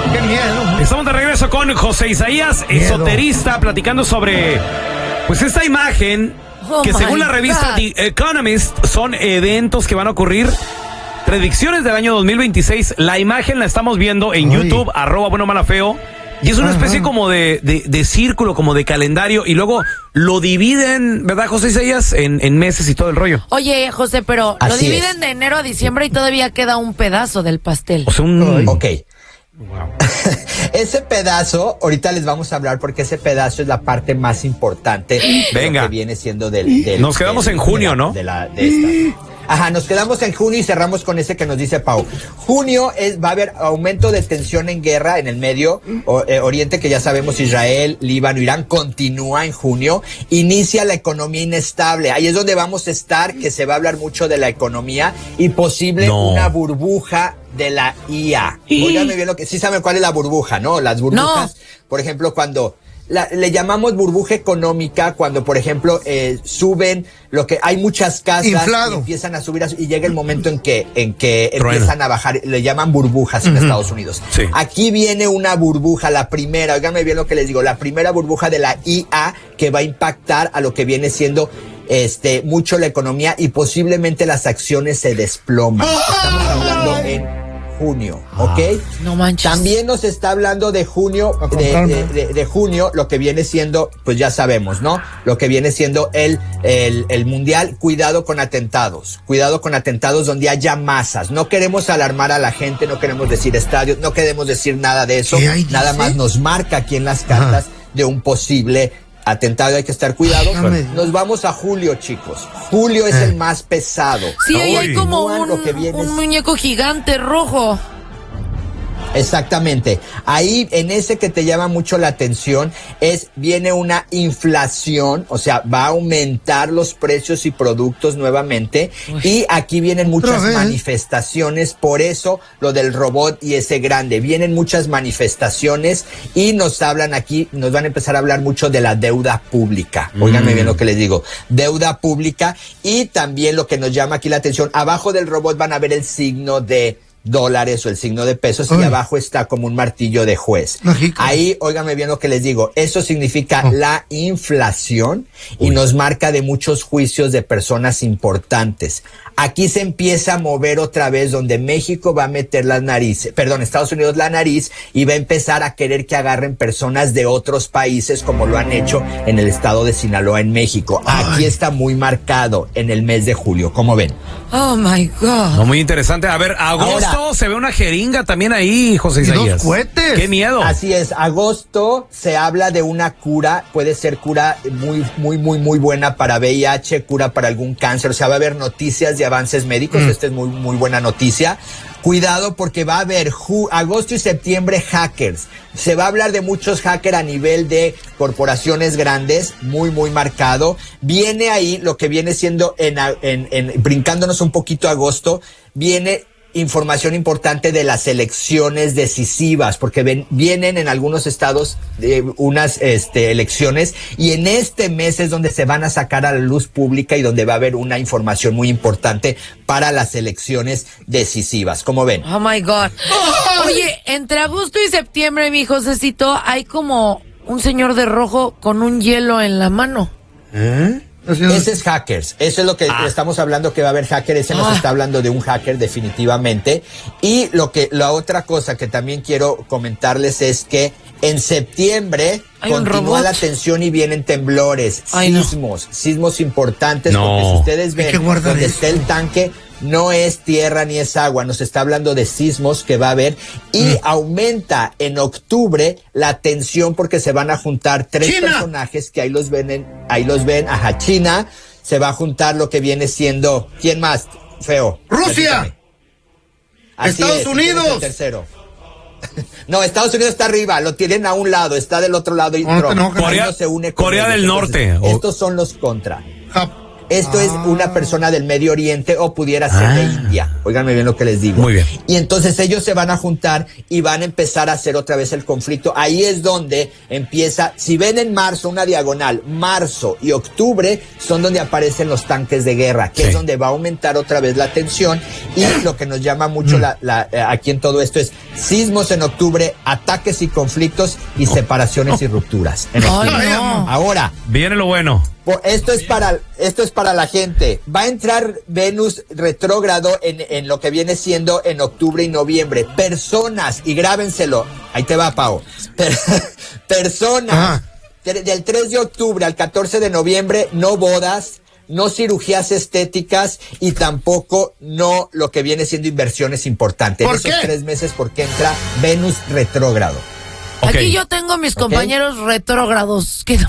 ¡Qué miedo! Estamos de regreso con José Isaías, esoterista, platicando sobre pues esta imagen que según la revista The Economist son eventos que van a ocurrir, predicciones del año 2026. La imagen la estamos viendo en YouTube, @buenomalafeo. Y es una especie como de círculo, como de calendario, y luego lo dividen, ¿verdad, José Isaías? En meses y todo el rollo. Oye, José, pero Así lo dividen es. de enero a diciembre y todavía queda un pedazo del pastel. O sea, Ok. Wow. Ese pedazo, ahorita les vamos a hablar porque ese pedazo es la parte más importante. Venga. De lo que viene siendo del Nos quedamos en junio, ¿no? De esta. Ajá, nos quedamos en junio y cerramos con ese que nos dice Pau. Junio va a haber aumento de tensión en guerra en el Medio Oriente, que ya sabemos Israel, Líbano, Irán, continúa en junio. Inicia la economía inestable. Ahí es donde vamos a estar, que se va a hablar mucho de la economía y posible una burbuja de la IA. Óigame bien sí saben cuál es la burbuja, ¿no? Las burbujas, por ejemplo, cuando le llamamos burbuja económica cuando, por ejemplo, suben hay muchas casas y empiezan a subir y llega el momento en que empiezan a bajar, le llaman burbujas en Estados Unidos. Sí. Aquí viene una burbuja, la primera, óiganme bien lo que les digo, la primera burbuja de la IA que va a impactar a lo que viene siendo mucho la economía y posiblemente las acciones se desploman. Estamos hablando en junio, ¿ok? No manches. También nos está hablando de junio, de junio, lo que viene siendo, pues ya sabemos, ¿no? Lo que viene siendo el mundial. Cuidado con atentados donde haya masas. No queremos alarmar a la gente, no queremos decir estadios, no queremos decir nada de eso. Nada más nos marca aquí en las cartas de un posible atentado, hay que estar cuidados. Nos vamos a julio, chicos. Julio es el más pesado. Sí, ahí hay como un muñeco gigante rojo. Exactamente. Ahí, en ese que te llama mucho la atención, viene una inflación, o sea, va a aumentar los precios y productos nuevamente. Y aquí vienen muchas manifestaciones, por eso lo del robot y ese grande. Vienen muchas manifestaciones y nos hablan aquí, nos van a empezar a hablar mucho de la deuda pública. Óiganme bien lo que les digo. Deuda pública y también lo que nos llama aquí la atención, abajo del robot van a ver el signo de dólares o el signo de pesos y abajo está como un martillo de juez. Ahí, óigame bien lo que les digo, eso significa la inflación y nos marca de muchos juicios de personas importantes. Aquí se empieza a mover otra vez donde México va a meter Estados Unidos la nariz y va a empezar a querer que agarren personas de otros países como lo han hecho en el estado de Sinaloa en México. Aquí está muy marcado en el mes de julio, ¿cómo ven? Oh my God. No, muy interesante. A ver, agosto se ve una jeringa también ahí, José Isaías. ¡Dos cohetes! ¡Qué miedo! Así es, agosto se habla de una cura, puede ser cura muy buena para VIH, cura para algún cáncer, o sea, va a haber noticias de avances médicos, esta es muy buena noticia. Cuidado porque va a haber agosto y septiembre hackers. Se va a hablar de muchos hackers a nivel de corporaciones grandes, muy marcado. Viene ahí lo que viene siendo brincándonos un poquito a agosto, viene información importante de las elecciones decisivas, porque vienen en algunos estados unas elecciones y en este mes es donde se van a sacar a la luz pública y donde va a haber una información muy importante para las elecciones decisivas. ¿Cómo ven? Oh my God. Oye, entre agosto y septiembre, mi Josecito, hay como un señor de rojo con un hielo en la mano. Ese es hackers, eso es lo que estamos hablando, que va a haber hacker, ese nos está hablando de un hacker definitivamente. Y la otra cosa que también quiero comentarles es que en septiembre continúa la tensión y vienen temblores, sismos importantes, porque si ustedes ven donde está el tanque, no es tierra ni es agua, nos está hablando de sismos que va a haber y aumenta en octubre la tensión porque se van a juntar tres personajes que ahí los ven, China, se va a juntar lo que viene siendo, ¿quién más, Feo? ¡Rusia! ¡Estados Unidos! El tercero. No, Estados Unidos está arriba, lo tienen a un lado, está del otro lado y Corea del Norte. Estos son los contra. Esto es una persona del Medio Oriente o pudiera ser de India. Óiganme bien lo que les digo. Muy bien. Y entonces ellos se van a juntar y van a empezar a hacer otra vez el conflicto. Ahí es donde empieza, si ven en marzo una diagonal, marzo y octubre son donde aparecen los tanques de guerra, que es donde va a aumentar otra vez la tensión. Y lo que nos llama mucho aquí en todo esto es sismos en octubre, ataques y conflictos y separaciones y rupturas en octubre. Ay, no. Ahora, viene lo bueno. esto es para la gente. Va a entrar Venus retrógrado en lo que viene siendo en octubre y noviembre. Personas, y grábenselo, ahí te va, Pao. Personas, del 3 de octubre al 14 de noviembre, no bodas, no cirugías estéticas y tampoco no lo que viene siendo inversiones importantes. En esos 3 meses porque entra Venus retrógrado. Okay. Aquí yo tengo mis compañeros retrógrados. ¿Qué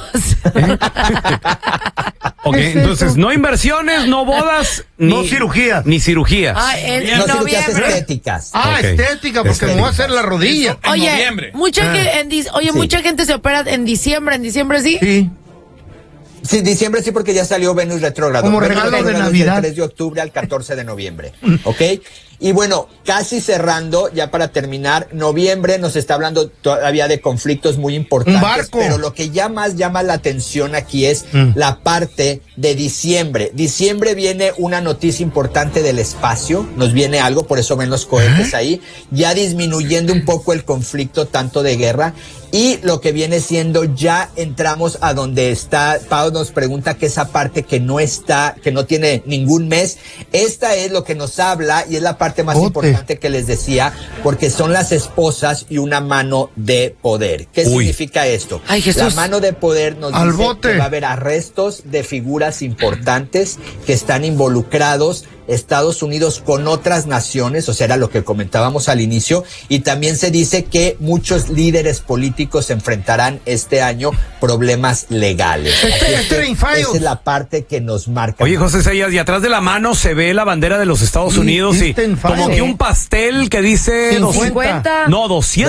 Ok, entonces no inversiones, no bodas, no cirugías. Ni cirugías. No cirugías estéticas. Estética, porque me voy a hacer la rodilla. Oye, en noviembre. Mucha gente se opera en diciembre. ¿En diciembre sí? Sí. Sí, diciembre sí, porque ya salió Venus retrógrado. Como Venus regalo de retrógrado Navidad. Del 3 de octubre al 14 de noviembre. ¿Ok? Y bueno, casi cerrando, ya para terminar, noviembre nos está hablando todavía de conflictos muy importantes. Un barco. Pero lo que ya más llama la atención aquí es la parte de diciembre. Diciembre viene una noticia importante del espacio. Nos viene algo, por eso ven los cohetes ahí. Ya disminuyendo un poco el conflicto tanto de guerra. Y lo que viene siendo, ya entramos a donde está, Pau nos pregunta que esa parte que no está, que no tiene ningún mes, esta es lo que nos habla y es la parte más importante que les decía, porque son las esposas y una mano de poder. ¿Qué significa esto? Ay, Jesús. La mano de poder nos dice que va a haber arrestos de figuras importantes que están involucrados Estados Unidos con otras naciones, o sea, era lo que comentábamos al inicio, y también se dice que muchos líderes políticos enfrentarán este año problemas legales. Esa es la parte que nos marca. Oye, José Sayas, y atrás de la mano se ve la bandera de los Estados Unidos y como que un pastel que dice 50. No,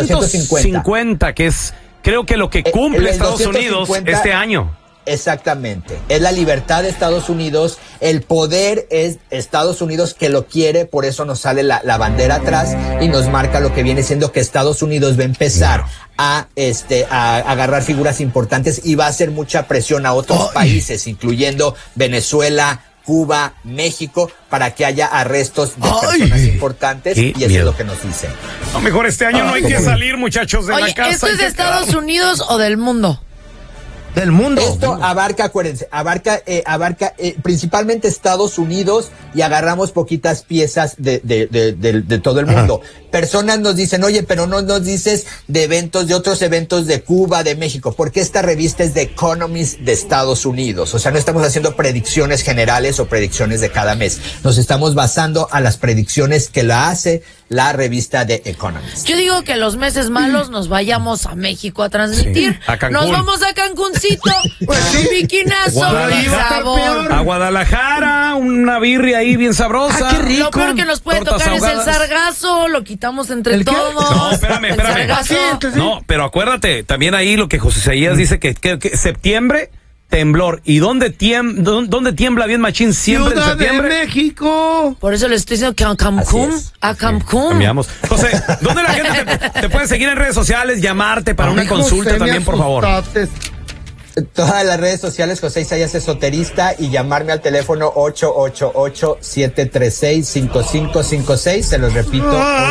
250, que es creo que lo que cumple Estados Unidos este año. Exactamente, es la libertad de Estados Unidos, el poder es Estados Unidos que lo quiere, por eso nos sale la bandera atrás y nos marca lo que viene siendo que Estados Unidos va a empezar a agarrar figuras importantes y va a hacer mucha presión a otros países, incluyendo Venezuela, Cuba, México, para que haya arrestos de personas importantes y eso es lo que nos dicen. No, mejor este año no hay que salir, muchachos, de la casa. ¿Esto es de Estados Unidos o del mundo? Del mundo. Esto abarca, acuérdense, abarca principalmente Estados Unidos y agarramos poquitas piezas de todo el mundo. Personas nos dicen, oye, pero no nos dices de otros eventos de Cuba, de México, porque esta revista es de Economist de Estados Unidos. O sea, no estamos haciendo predicciones generales o predicciones de cada mes. Nos estamos basando a las predicciones que la hace la revista de Economist. Yo digo que los meses malos nos vayamos a México a transmitir. Sí, a Cancún. Nos vamos a Cancuncito. Pues sí. Biquinazo. A Guadalajara, una birria ahí bien sabrosa. Qué rico. Lo peor que nos puede tocar es el sargazo, lo quitamos entre todos. No, espérame. No, pero acuérdate, también ahí lo que José Sayas dice que septiembre, temblor. ¿Y dónde tiembla bien machín siempre Ciudad en septiembre? de México. Por eso le estoy diciendo que a Cancún. A Cancún. Cambiamos. José, ¿dónde la gente te puede seguir en redes sociales, llamarte para una consulta también, por favor? Todas las redes sociales, José Sayas Esoterista, y llamarme al teléfono 888-736-5556. Se los repito,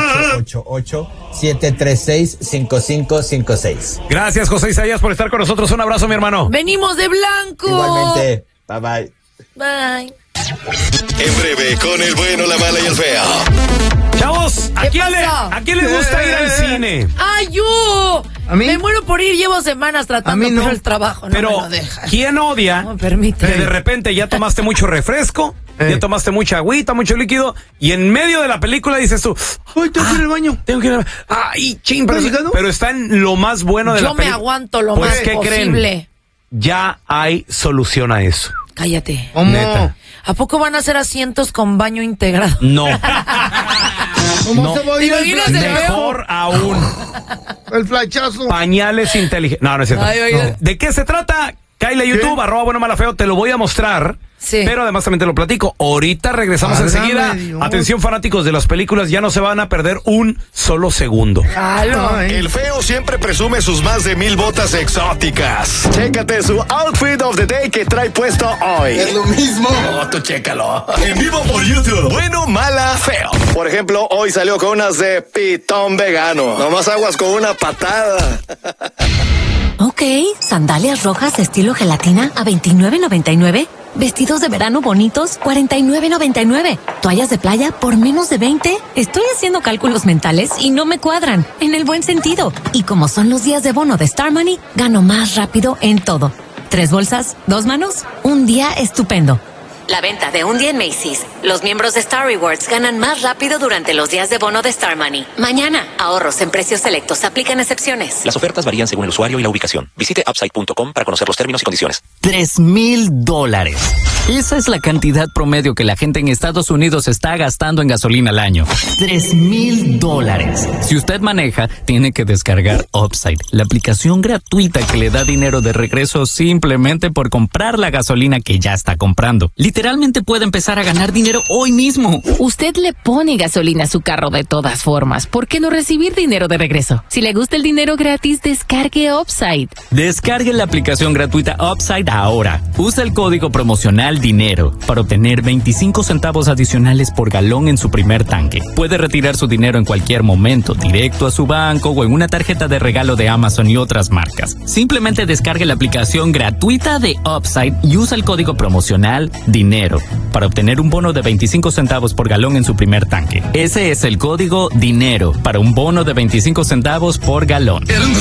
888-736-5556. Gracias, José Sayas, por estar con nosotros. Un abrazo, mi hermano. Venimos de blanco. Igualmente. Bye, bye. Bye. En breve, con el bueno, la mala y el feo. Chavos, ¿a quién le gusta ir al cine? ¡Ay, yo! ¿A mí? Me muero por ir, llevo semanas tratando, pero el trabajo no pero me lo deja. ¿quién odia No me permite. que de repente ya tomaste mucho refresco, ya tomaste mucha agüita, mucho líquido, y en medio de la película dices tú, ¡ay, tengo que ir al baño! Tengo que ir al baño. ¡Ay, ching! Pero está en lo más bueno de la película. Yo me aguanto lo Pues, más ¿qué posible. creen? Ya hay solución a eso. Cállate. ¿Cómo? Neta. ¿A poco van a hacer asientos con baño integrado? No. ¿Cómo se va a ir ¿Te imaginas el Mejor aún. el flachazo? Pañales inteligentes. No, no es cierto. Ay, oiga. ¿De qué se trata? Cáile a YouTube, @buenomalafeo, te lo voy a mostrar. Sí. Pero además también te lo platico. Ahorita regresamos enseguida. Dios. Atención, fanáticos de las películas, ya no se van a perder un solo segundo. El feo siempre presume sus más de 1000 botas exóticas. Chécate su outfit of the day que trae puesto hoy. Es lo mismo. Oh, tú chécalo. En vivo por YouTube. Bueno, mala, feo. Por ejemplo, hoy salió con unas de pitón vegano. Nomás aguas con una patada. Ok, sandalias rojas estilo gelatina a $29.99. Vestidos de verano bonitos, $49.99. Toallas de playa por menos de $20. Estoy haciendo cálculos mentales y no me cuadran, en el buen sentido. Y como son los días de bono de Star Money, gano más rápido en todo. 3 bolsas, 2 manos, un día estupendo. La venta de un día en Macy's. Los miembros de Star Rewards ganan más rápido durante los días de bono de Star Money. Mañana, ahorros en precios selectos. Aplican excepciones. Las ofertas varían según el usuario y la ubicación. Visite upside.com para conocer los términos y condiciones. $3,000. Esa es la cantidad promedio que la gente en Estados Unidos está gastando en gasolina al año. $3,000. Si usted maneja, tiene que descargar Upside, la aplicación gratuita que le da dinero de regreso simplemente por comprar la gasolina que ya está comprando. Literalmente puede empezar a ganar dinero hoy mismo. Usted le pone gasolina a su carro de todas formas. ¿Por qué no recibir dinero de regreso? Si le gusta el dinero gratis, descargue Upside. Descargue la aplicación gratuita Upside ahora. Usa el código promocional DINERO para obtener 25 centavos adicionales por galón en su primer tanque. Puede retirar su dinero en cualquier momento, directo a su banco o en una tarjeta de regalo de Amazon y otras marcas. Simplemente descargue la aplicación gratuita de Upside y usa el código promocional DINERO para obtener un bono de 25 centavos por galón en su primer tanque. Ese es el código DINERO para un bono de 25 centavos por galón.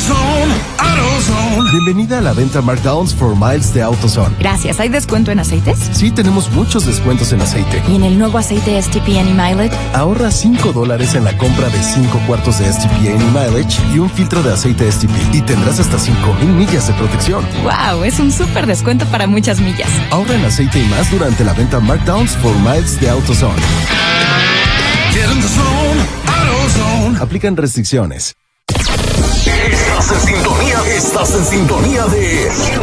Bienvenida a la venta Markdowns for Miles de AutoZone. Gracias. ¿Hay descuento en aceites? Sí, tenemos muchos descuentos en aceite. ¿Y en el nuevo aceite STP Any Mileage? Ahorra $5 en la compra de 5 cuartos de STP Any Mileage y un filtro de aceite STP. Y tendrás hasta 5,000 millas de protección. ¡Wow! Es un súper descuento para muchas millas. Ahorra en aceite y más durante la venta Markdowns for Miles de AutoZone. Aplican restricciones. Estás en sintonía de